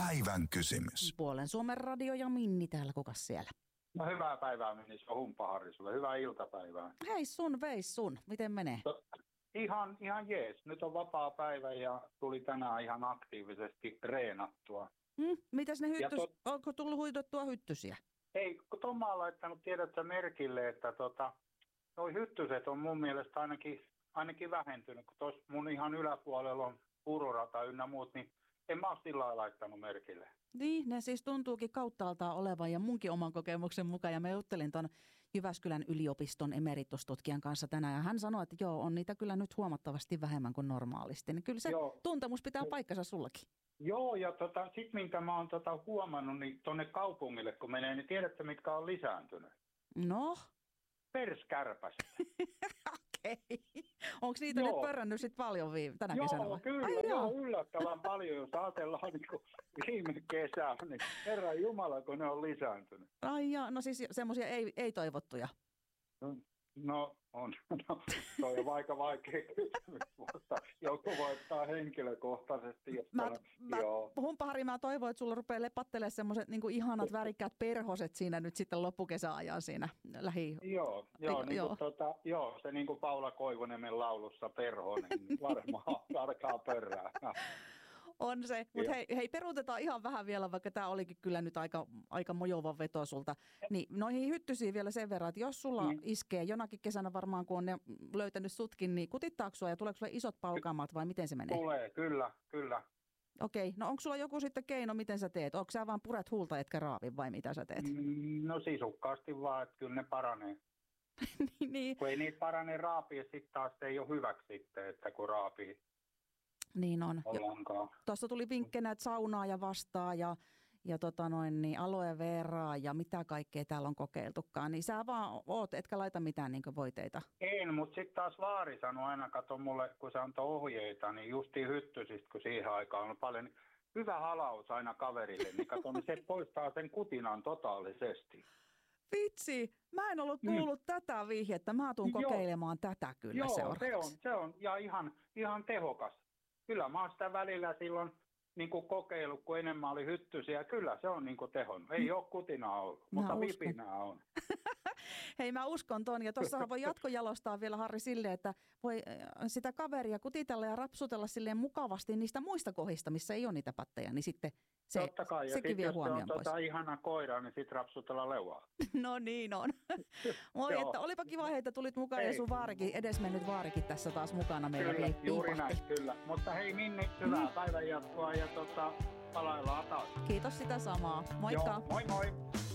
Päivän kysymys. Puolen Suomen radio ja Minni täällä, kukas siellä? No hyvää päivää, Minni, se on Humppa-Harri sulle. Hyvää iltapäivää. Hei sun, veis sun. Miten menee? Ihan jees. Nyt on vapaa päivä ja tuli tänään ihan aktiivisesti treenattua. Mitäs ne onko tullut huidottua hyttysiä? Ei, kun Tomma on laittanut, tiedätkö, merkille, että noi hyttyset on mun mielestä ainakin vähentynyt, kun tuossa mun ihan yläpuolella on pururata ynnä muut, niin en mä ole sillä lailla laittanut merkille. Niin, ne siis tuntuukin kauttaaltaan olevan ja munkin oman kokemuksen mukaan. Ja mä juttelin ton Jyväskylän yliopiston emeritustutkijan kanssa tänään. Ja hän sanoi, että joo, on niitä kyllä nyt huomattavasti vähemmän kuin normaalisti. Niin kyllä se tuntemus pitää paikkansa sullakin. Joo, ja sit minkä mä oon huomannut, niin tonne kaupungille kun menee, niin tiedätkö mitkä on lisääntynyt? No? Perskärpäset. Okei. Onko niitä nyt pörrännyt sit paljon tänä kesänä? Joo, kyllä. Yllättävän paljon, jos ajatellaan niin viime kesää, niin Herran Jumala, kun ne on lisääntynyt. Ai jaa, no siis semmoisia ei toivottuja. No on. No, toi on aika vaikea kysymys, mutta joku voittaa henkilökohtaisesti. Humppa-Harri, mä toivon, että sulla rupeaa lepattelemaan semmoiset niin kuin ihanat värikkäät perhoset siinä nyt sitten loppukesäajan siinä Joo, se niin kuin Paula Koivuniemen laulussa Perhonen, niin varmaan tarkaa pörrää. On se, mutta hei, peruutetaan ihan vähän vielä, vaikka tämä olikin kyllä nyt aika mojova veto sulta. Niin noihin hyttysiin vielä sen verran, että jos sulla iskee jonakin kesänä varmaan, kun on ne löytänyt sutkin, niin kutittaako sua ja tuleeko sulle isot paukaamat vai miten se menee? Tulee, kyllä. Okei, no onko sulla joku sitten keino, miten sä teet? Onko sä vaan puret huulta etkä raavi vai mitä sä teet? No sisukkaasti vaan, että kyllä ne paranee. niin. Kun ei niitä parane raapia, sitten taas ei ole hyväksi sitten, että kun raapii. Niin on. Tuossa tuli vinkkeinä, että saunaa ja vastaa ja niin aloe veraa ja mitä kaikkea täällä on kokeiltukaan. Niin sä vaan oot, etkä laita mitään niin voiteita. En, mutta sitten taas vaari sanoi aina, kato mulle, kun se antoi ohjeita, niin justiin hyttysistä, kun siihen aikaan on paljon, niin hyvä halaus aina kaverille, niin kato, niin se poistaa sen kutinan totaalisesti. Vitsi, mä en ollut kuullut tätä vihjettä. Mä tuun kokeilemaan tätä kyllä seuraavaksi. Se on ja ihan tehokas. Kyllä mä oon sitä välillä silloin niin kuin kokeillut, kun enemmän oli hyttysiä. Kyllä se on niin kuin tehon. Ei ole kutinaa ollut, mutta vipinää on. Hei, mä uskon ton. Ja tuossahan voi jatkojalostaa vielä, Harri, silleen, että voi sitä kaveria kutitella ja rapsutella silleen mukavasti niistä muista kohdista, missä ei ole niitä patteja. Niin sitten totta kai. sekin vie huomioon pois. Jos on ihana koira, niin sitten rapsutella leuaa. No niin on. Moi, että olipa kiva, että tulit mukaan ja sun vaarikin, edesmennyt vaarikin tässä taas mukana meillä. Kyllä, juuri näin, kyllä. Mutta hei Minni, hyvää päivänjatkoa ja palaillaan taas. Kiitos sitä samaa. Moikka. Joo, moi.